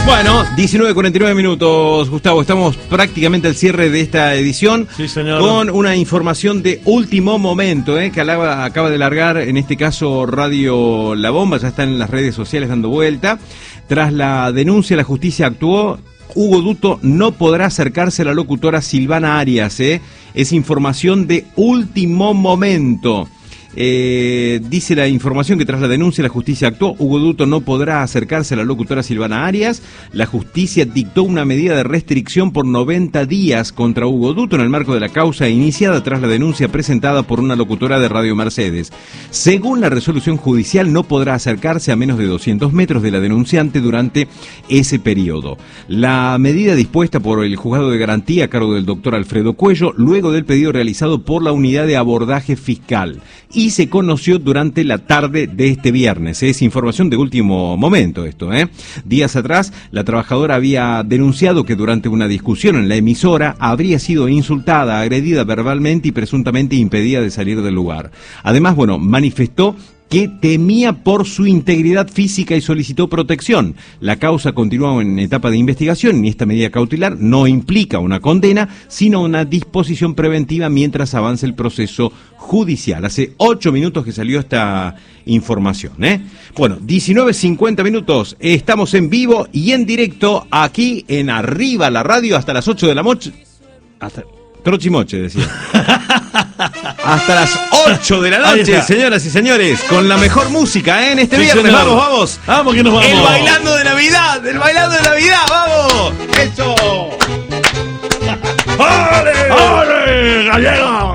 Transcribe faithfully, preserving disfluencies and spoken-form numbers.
Bueno, diecinueve cuarenta y nueve minutos, Gustavo. Estamos prácticamente al cierre de esta edición. Sí, señor. Con una información de último momento, ¿eh? que acaba, acaba de largar, en este caso, Radio La Bomba. Ya está en las redes sociales dando vuelta. Tras la denuncia, la justicia actuó. Hugo Duto no podrá acercarse a la locutora Silvana Arias. ¿eh? Es información de último momento. Eh, dice la información que tras la denuncia la justicia actuó. Hugo Duto no podrá acercarse a la locutora Silvana Arias. La justicia dictó una medida de restricción por noventa días contra Hugo Duto en el marco de la causa iniciada tras la denuncia presentada por una locutora de Radio Mercedes. Según la resolución judicial, no podrá acercarse a menos de doscientos metros de la denunciante durante ese periodo. La medida dispuesta por el juzgado de garantía a cargo del doctor Alfredo Cuello, luego del pedido realizado por la unidad de abordaje fiscal. Y se conoció durante la tarde de este viernes. Es información de último momento esto, ¿eh? Días atrás, la trabajadora había denunciado que durante una discusión en la emisora habría sido insultada, agredida verbalmente y presuntamente impedida de salir del lugar. Además, bueno, manifestó que temía por su integridad física y solicitó protección. La causa continúa en etapa de investigación y esta medida cautelar no implica una condena, sino una disposición preventiva mientras avance el proceso judicial. Hace ocho minutos que salió esta información, ¿eh? Bueno, diecinueve cincuenta minutos, estamos en vivo y en directo aquí en Arriba la Radio hasta las ocho de la noche. Hasta Trochimoche, decía. Hasta las ocho de la noche, señoras y señores, con la mejor música, ¿eh? En este sí, viernes. Señor. Vamos, vamos. Vamos que nos vamos. El bailando de Navidad, el bailando de Navidad, vamos. Eso. ¡Ale! ¡Ale, gallego!